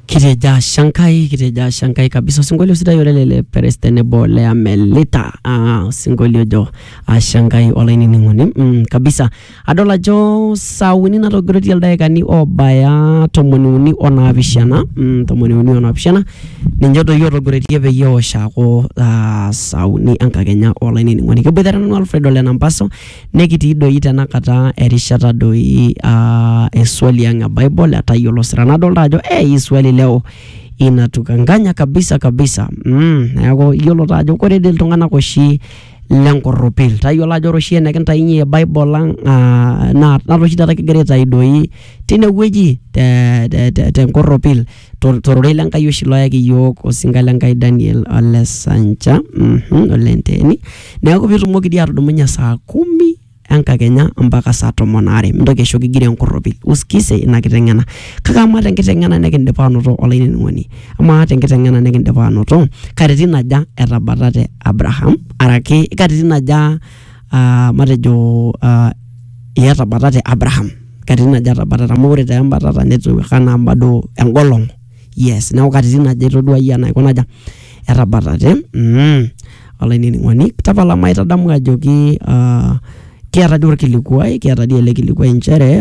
Kiteja Shankai kabisa singolio sida yolele perestene bole ya melita singolio jo Shankai olaini ningoni kabisa adola jo sawini na togoroti yaldaika ni obaya tomoniuni onabishana ninjodo yoro goroti yebe yo shako sawini anka Kenya olaini ningoni kebedara nanu Alfredo Lenampaso nekiti doi tena kata erishata doi eswali yanga Bible ata yolo siranado rajo iswali leo inatukanganya kabisa yako yolo rajo kore del tongana koshi lenkoropil ta yola joro shi ene kenta inye Bible lang na roshi data kigereta idoi tine weji te koropil torore lanka yoshi loya ki yoko singa lanka Daniel Olesancha olenteni na yako vitu moki diaro dumunya saa 10 anka Kenya mpaka saa 10 mdoke shoki gire nkoropi usikise na kitengena kaka mata kitengena nekinde panoto olaini ngoni ama ate kitengena nekinde panoto karitina ja erabatate Abraham arake karitina ja matejo erabatate Abraham karitina ja erabatate amore ta embatata netu kana mbado engolong yes na karitina ja itodua yana ikona ja erabatate olaini ngoni tapala maita damu ajoki kiata dur kilikuai kiata diele kilikuai nchere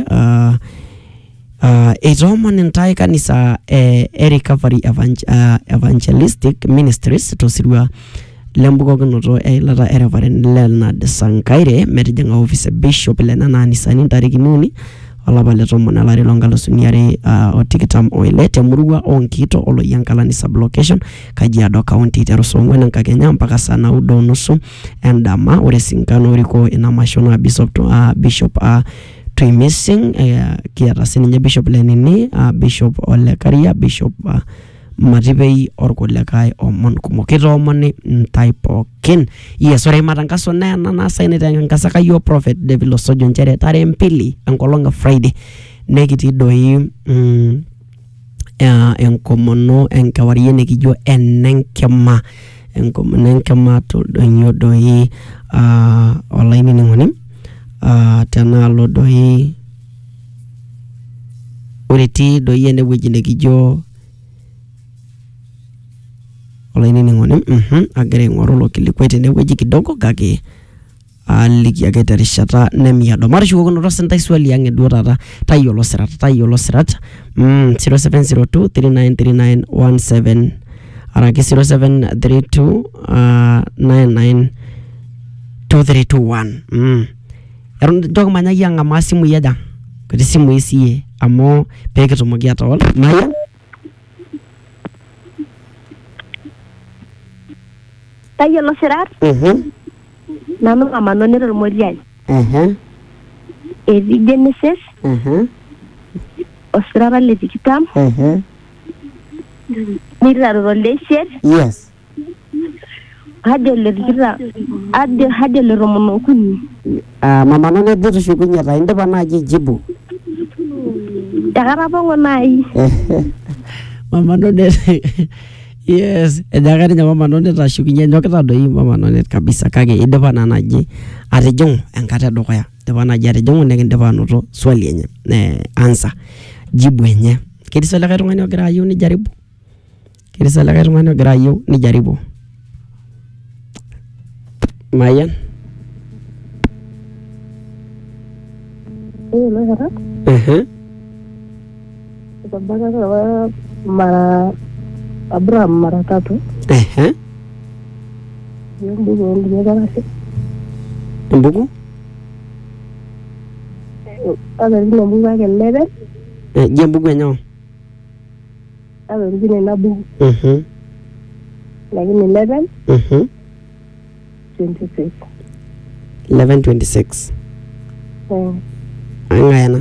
etomon entai kanisa recovery evangelistic ministries tosirua lembukokinoto eilata Reverend Leonard Sankaire metijinga office bishop lenana anisani tarikini 3 olapa le 10 olari lonkalusuni are otikitam oile temurua onkito oloyankalani sublocation Kajiado County terosongwe nanka Kenya mpaka saa 9:30 endama ore sinkano riko ina mashona bishop Twimising kiata sininye bishop lenini bishop Olekaria bishop Matipei orkulekai omon kumokito omoni ntaipokin yes ore matangaso na saini tengakasaka yo prophet David Losojo nchere tare mpili enkolonga Friday nekiti doi enkomono enkawarie nekijo enenkema to doi olaini ningoni tenalo doi uriti doi ene weji nekijo olaini ningoni agere ngorolo kilikwete ne weji kidogo kake aliki yake terishata nemiado marishu kono sentai swali yange duotata tayolo sirat 0702 393917 araki 0732 992321 eron dog manya yanga masimu yaja kuti simu isiye amo pekitumoki atawol maya tayolo sirat nanu amanone ro morian edi Genesis osrara le dikitam nira ro lesher yes hadele dikira hadele ro monokuni mama none bitu shukunya ta inde bana jibu dagara bongo nai mama none yes edagari nyama manone ta shukinya nyokita doi mama none kabisa kage idepa nanaji atejong enkata dokoya idepa naji atejong nekindipa noto swali yenye answer jibu yenye kiti swali kai tungani ogira ayieu nijaribu Mayan mara Abraham mara 3 mbugu ada ni mbugu yake 11 mbugu yenyewe ada ni nabu lakini 11:26 angayana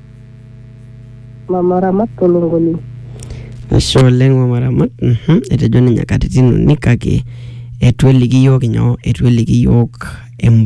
mama Ramat Tolongoli Asholeng mama Ramat etejo nyakatitinu nikake etweliki yok